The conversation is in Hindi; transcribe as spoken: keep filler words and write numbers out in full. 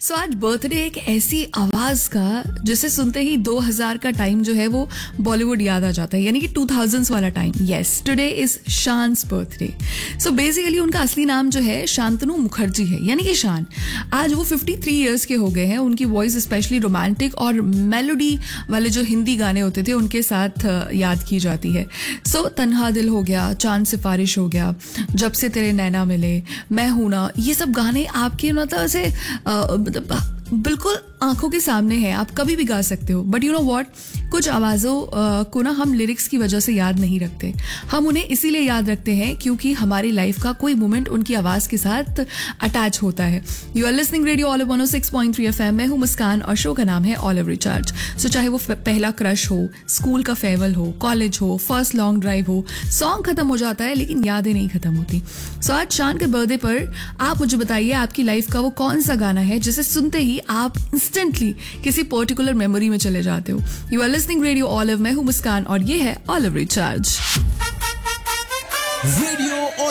सो आज बर्थडे एक ऐसी आवाज का जिसे सुनते ही दो हज़ार का टाइम जो है वो बॉलीवुड याद आ जाता है, यानी कि टू थाउज़ेंड्स वाला time. Yes, today is शान्स birthday. So basically उनका असली नाम जो है शांतनु मुखर्जी है, यानी कि शान. आज वो तिरेपन इयर्स के हो गए हैं. उनकी वॉइस स्पेशली रोमांटिक और मेलोडी वाले जो हिंदी गाने होते थे उनके साथ याद की जाती है. सो so, तन्हा दिल हो गया, चांद सिफारिश हो गया, जब से तेरे नैना मिले, मैं हूं ना, ये सब गाने आपके मतलब ऐसे बिल्कुल आंखों के सामने है. आप कभी भी गा सकते हो. बट यू नो व्हाट, कुछ आवाज़ों को ना हम लिरिक्स की वजह से याद नहीं रखते. हम उन्हें इसीलिए याद रखते हैं क्योंकि हमारी लाइफ का कोई मोमेंट उनकी आवाज़ के साथ अटैच होता है. You are listening radio olive one O six point three F M. मैं हूँ मुस्कान और शो का नाम है ऑलिव रिचार्ज. सो चाहे वो पहला क्रश हो, स्कूल का फेयरवेल हो, कॉलेज हो, फर्स्ट लॉन्ग ड्राइव हो, सॉन्ग खत्म हो जाता है लेकिन यादें नहीं खत्म होती. सो आज शान के बर्थडे पर आप मुझे बताइए आपकी लाइफ का वो कौन सा गाना है जिसे सुनते ही आप इंस्टेंटली किसी पर्टिकुलर मेमोरी में चले जाते हो. You are listening radio olive. मैं हूं मुस्कान और ये है ऑलिव रिचार्ज. रेडियो